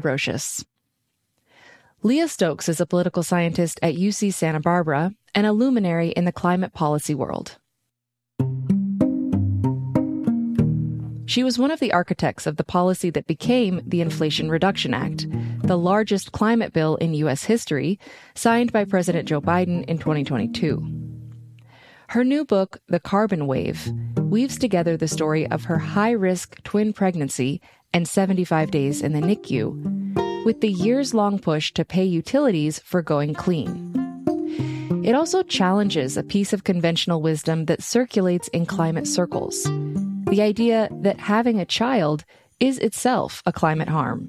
Brocious. Leah Stokes is a political scientist at UC Santa Barbara and a luminary in the climate policy world. She was one of the architects of the policy that became the Inflation Reduction Act, the largest climate bill in U.S. history, signed by President Joe Biden in 2022. Her new book, The Carbon Wave, weaves together the story of her high-risk twin pregnancy and 75 days in the NICU with the years-long push to pay utilities for going clean. It also challenges a piece of conventional wisdom that circulates in climate circles, the idea that having a child is itself a climate harm.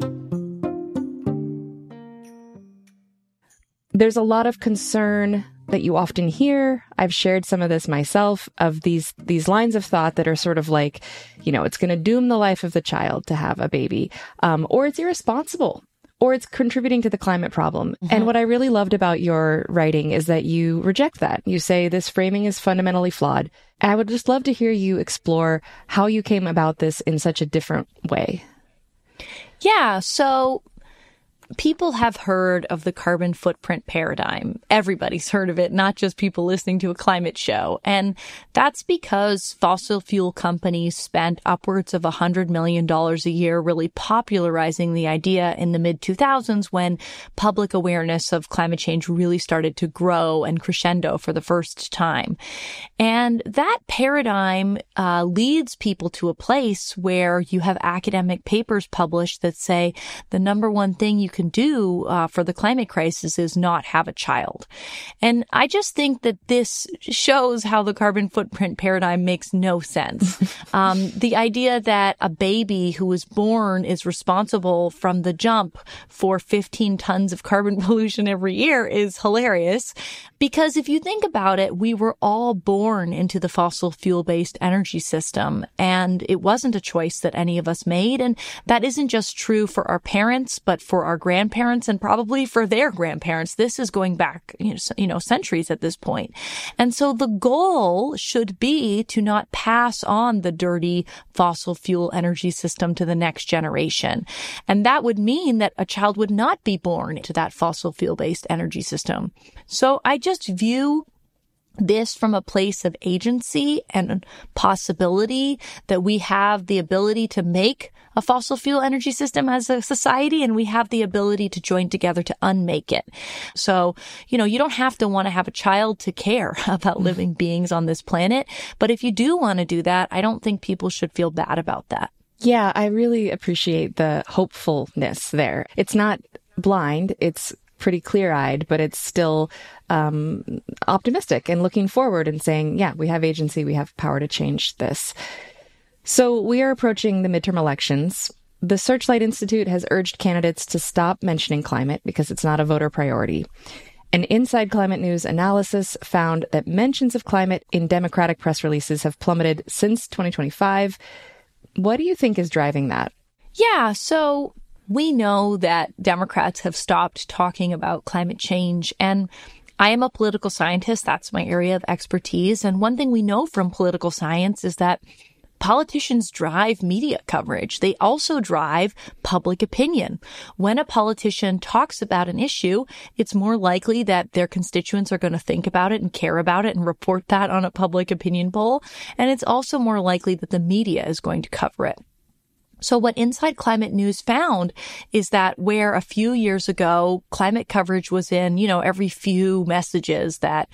There's a lot of concern that you often hear. I've shared some of this myself, of these lines of thought that are sort of like, it's going to doom the life of the child to have a baby, or it's irresponsible, or it's contributing to the climate problem. Mm-hmm. And what I really loved about your writing is that you reject that. You say this framing is fundamentally flawed. And I would just love to hear you explore how you came about this in such a different way. Yeah, so people have heard of the carbon footprint paradigm. Everybody's heard of it, not just people listening to a climate show. And that's because fossil fuel companies spent upwards of $100 million a year really popularizing the idea in the mid-2000s when public awareness of climate change really started to grow and crescendo for the first time. And that paradigm leads people to a place where you have academic papers published that say the number one thing you can do for the climate crisis is not have a child. And I just think that this shows how the carbon footprint paradigm makes no sense. The idea that a baby who is born is responsible from the jump for 15 tons of carbon pollution every year is hilarious. Because if you think about it, we were all born into the fossil fuel-based energy system, and it wasn't a choice that any of us made. And that isn't just true for our parents, but for our grandparents and probably for their grandparents. This is going back, centuries at this point. And so the goal should be to not pass on the dirty fossil fuel energy system to the next generation. And that would mean that a child would not be born into that fossil fuel-based energy system. So I just view this from a place of agency and possibility, that we have the ability to make a fossil fuel energy system as a society, and we have the ability to join together to unmake it. So, you don't have to want to have a child to care about living beings on this planet. But if you do want to do that, I don't think people should feel bad about that. Yeah, I really appreciate the hopefulness there. It's not blind. It's pretty clear-eyed, but it's still optimistic and looking forward and saying, yeah, we have agency, we have power to change this. So we are approaching the midterm elections. The Searchlight Institute has urged candidates to stop mentioning climate because it's not a voter priority. An Inside Climate News analysis found that mentions of climate in Democratic press releases have plummeted since 2025. What do you think is driving that? Yeah, so we know that Democrats have stopped talking about climate change, and I am a political scientist. That's my area of expertise. And one thing we know from political science is that politicians drive media coverage. They also drive public opinion. When a politician talks about an issue, it's more likely that their constituents are going to think about it and care about it and report that on a public opinion poll. And it's also more likely that the media is going to cover it. So what Inside Climate News found is that where a few years ago, climate coverage was in, every few messages that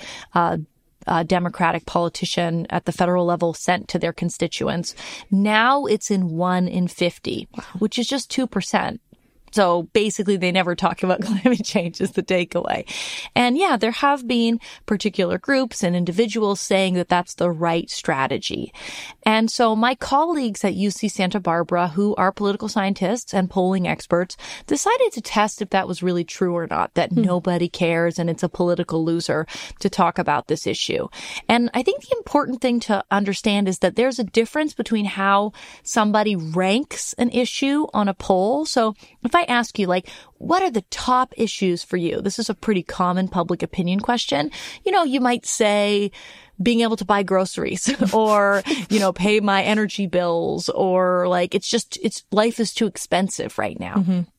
a Democratic politician at the federal level sent to their constituents, now it's in 1 in 50, which is just 2%. So basically, they never talk about climate change is the takeaway. And yeah, there have been particular groups and individuals saying that that's the right strategy. And so my colleagues at UC Santa Barbara, who are political scientists and polling experts, decided to test if that was really true or not, that nobody cares and it's a political loser to talk about this issue. And I think the important thing to understand is that there's a difference between how somebody ranks an issue on a poll. So if I ask you, what are the top issues for you? This is a pretty common public opinion question. You might say being able to buy groceries or, pay my energy bills, or life is too expensive right now. Mm-hmm.